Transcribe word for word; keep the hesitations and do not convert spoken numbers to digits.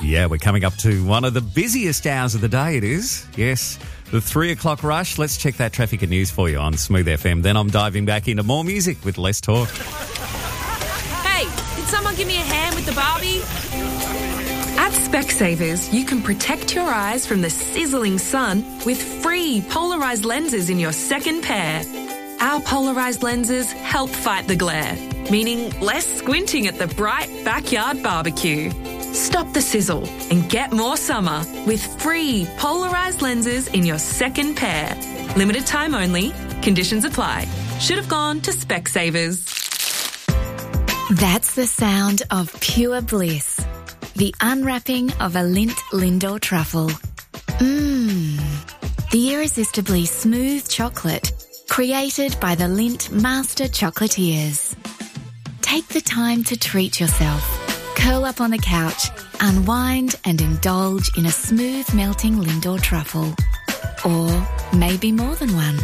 Yeah, we're coming up to one of the busiest hours of the day, it is. Yes, the three o'clock rush. Let's check that traffic and news for you on Smooth F M. Then I'm diving back into more music with less talk. Hey, did someone give me a hand with the Barbie? At Specsavers, you can protect your eyes from the sizzling sun with free polarised lenses in your second pair. Our polarised lenses help fight the glare, meaning less squinting at the bright backyard barbecue. Stop the sizzle and get more summer with free polarised lenses in your second pair. Limited time only. Conditions apply. Should have gone to Specsavers. That's the sound of pure bliss. The unwrapping of a Lindt Lindor truffle. Mmm. The irresistibly smooth chocolate created by the Lindt Master Chocolatiers. Take the time to treat yourself. Curl up on the couch, unwind and indulge in a smooth melting Lindor truffle. Or maybe more than one.